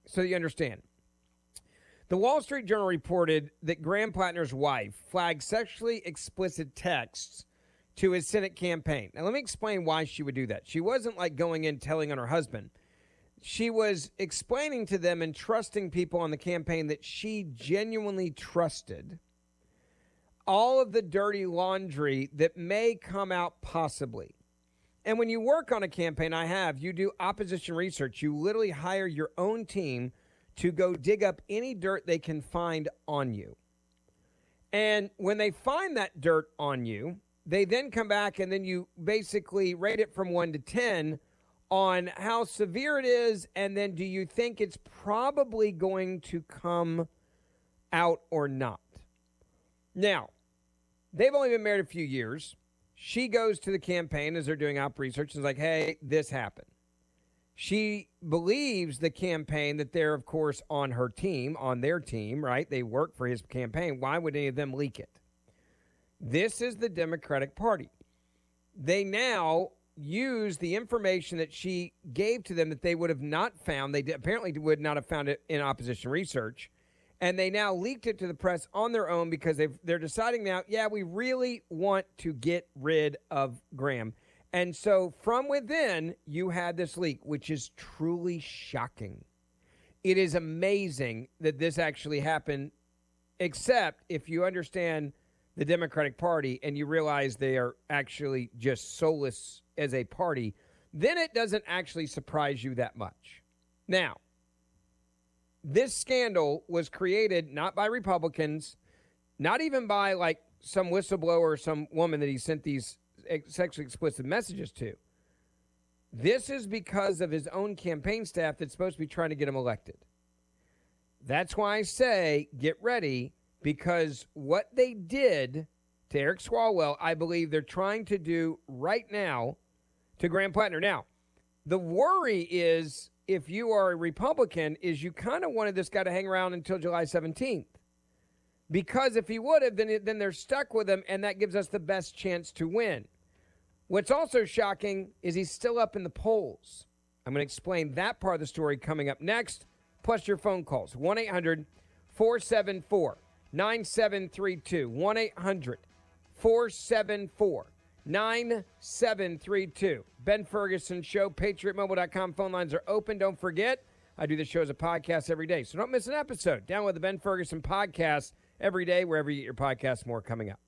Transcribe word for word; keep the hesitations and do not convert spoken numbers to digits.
so you understand. The Wall Street Journal reported that Graham Plattner's wife flagged sexually explicit texts to his Senate campaign. Now, let me explain why she would do that. She wasn't like going in telling on her husband. She was explaining to them and trusting people on the campaign that she genuinely trusted all of the dirty laundry that may come out possibly. And when you work on a campaign, I have, you do opposition research. You literally hire your own team to go dig up any dirt they can find on you. And when they find that dirt on you, they then come back and then you basically rate it from one to ten on how severe it is, and then do you think it's probably going to come out or not? Now, they've only been married a few years. She goes to the campaign as they're doing op research and is like, hey, this happened. She believes the campaign that they're, of course, on her team, on their team, right? They work for his campaign. Why would any of them leak it? This is the Democratic Party. They now use the information that she gave to them that they would have not found. They apparently would not have found it in opposition research. And they now leaked it to the press on their own because they've, they're deciding now, yeah, we really want to get rid of Graham. And so from within, you had this leak, which is truly shocking. It is amazing that this actually happened, except if you understand the Democratic Party and you realize they are actually just soulless as a party, then it doesn't actually surprise you that much. Now, this scandal was created not by Republicans, not even by like some whistleblower or some woman that he sent these sexually explicit messages to. This is because of his own campaign staff that's supposed to be trying to get him elected. That's why I say get ready, because what they did to Eric Swalwell, I believe they're trying to do right now to Graham Plattner. Now, the worry is, if you are a Republican, is you kind of wanted this guy to hang around until July seventeenth. Because if he would have, then, it, then they're stuck with him, and that gives us the best chance to win. What's also shocking is he's still up in the polls. I'm going to explain that part of the story coming up next, plus your phone calls. one eight hundred four seven four nine seven three two. one eight hundred four seven four nine seven three two. Ben Ferguson Show, patriot mobile dot com. Phone lines are open. Don't forget, I do the show as a podcast every day, so don't miss an episode. Download the Ben Ferguson podcast every day, wherever you get your podcasts. More coming up.